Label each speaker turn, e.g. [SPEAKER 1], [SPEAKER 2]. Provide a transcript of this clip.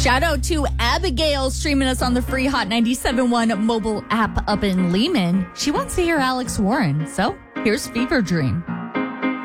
[SPEAKER 1] Shout out to Abigail streaming us on the free Hot 97.1 mobile app up in Lehman. She wants to hear Alex Warren. So here's Fever Dream.